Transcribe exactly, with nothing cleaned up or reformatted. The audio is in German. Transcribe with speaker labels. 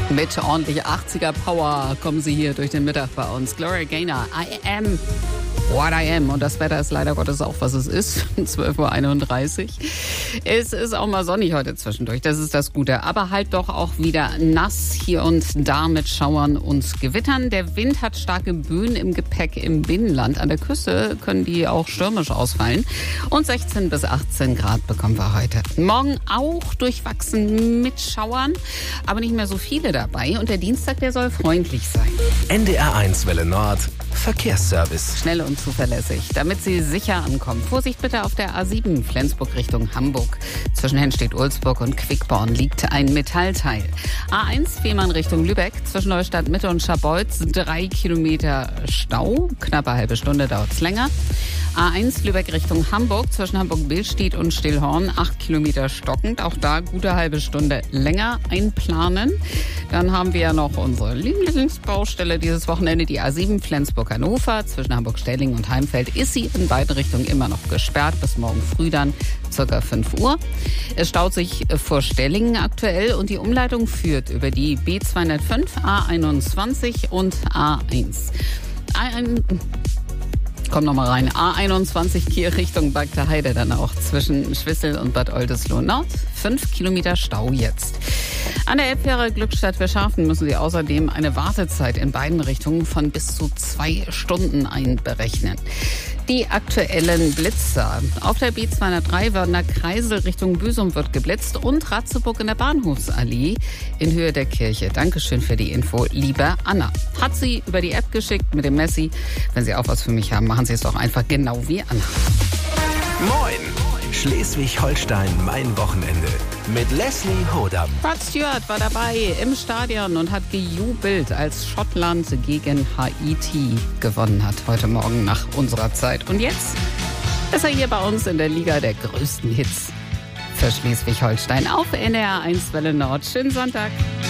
Speaker 1: Mit ordentlich achtziger Power kommen sie hier durch den Mittag bei uns. Gloria Gaynor, I am what I am. Und das Wetter ist leider Gottes auch, was es ist. zwölf Uhr einunddreißig. Es ist auch mal sonnig heute zwischendurch. Das ist das Gute. Aber halt doch auch wieder nass hier und da mit Schauern und Gewittern. Der Wind hat starke Böen im Gepäck im Binnenland. An der Küste können die auch stürmisch ausfallen. Und sechzehn bis achtzehn Grad bekommen wir heute. Morgen auch durchwachsen mit Schauern, aber nicht mehr so viele dabei. Und der Dienstag, der soll freundlich sein.
Speaker 2: N D R eins Welle Nord, Verkehrsservice.
Speaker 1: Schnell und zuverlässig, damit Sie sicher ankommen. Vorsicht bitte auf der A sieben, Flensburg Richtung Hamburg. Zwischen Hennstedt-Ulzburg und Quickborn liegt ein Metallteil. A eins, Fehmarn Richtung Lübeck. Zwischen Neustadt Mitte und Scharbeutz drei Kilometer Stau. Knappe halbe Stunde dauert es länger. A eins, Lübeck Richtung Hamburg. Zwischen Hamburg-Billstedt und Stillhorn acht Kilometer stockend. Auch da gute halbe Stunde länger einplanen. Dann haben wir ja noch unsere Lieblingsbaustelle dieses Wochenende, die A sieben, Flensburg-Hannover. Zwischen Hamburg-Stellingen und Heimfeld ist sie in beiden Richtungen immer noch gesperrt. Bis morgen früh dann circa fünf Uhr. Es staut sich vor Stellingen aktuell und die Umleitung führt über die B zweihundertfünf, A einundzwanzig und A eins. A eins Komm noch mal rein. A einundzwanzig Kiel Richtung Bagda Heide dann auch zwischen Schwissel und Bad Oldesloe Nord. Fünf Kilometer Stau jetzt. An der Elbfähre Glückstadt-Verschaffen müssen Sie außerdem eine Wartezeit in beiden Richtungen von bis zu zwei Stunden einberechnen. Die aktuellen Blitzer. Auf der B zweihundertdrei Wörner Kreisel Richtung Büsum wird geblitzt und Ratzeburg in der Bahnhofsallee in Höhe der Kirche. Dankeschön für die Info, liebe Anna. Hat sie über die App geschickt mit dem Messi. Wenn Sie auch was für mich haben, machen Sie es doch einfach genau wie Anna.
Speaker 2: Moin! Schleswig-Holstein, mein Wochenende. Mit Leslie Hodam.
Speaker 1: Rod Stewart war dabei im Stadion und hat gejubelt, als Schottland gegen Haiti gewonnen hat. Heute Morgen nach unserer Zeit. Und jetzt ist er hier bei uns in der Liga der größten Hits für Schleswig-Holstein auf N D R eins Welle Nord. Schönen Sonntag.